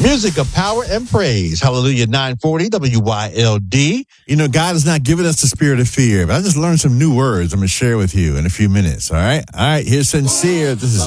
Music of power and praise. Hallelujah, 940 WYLD. You know, God has not given us the spirit of fear, but I just learned some new words I'm going to share with you in a few minutes, all right? All right, here's Sincere. This is